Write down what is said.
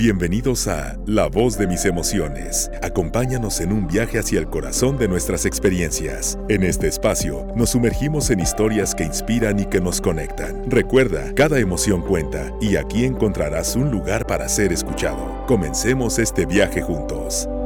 Bienvenidos a La Voz de mis emociones. Acompáñanos en un viaje hacia el corazón de nuestras experiencias. En este espacio nos sumergimos en historias que inspiran y que nos conectan. Recuerda, cada emoción cuenta y aquí encontrarás un lugar para ser escuchado. Comencemos este viaje juntos.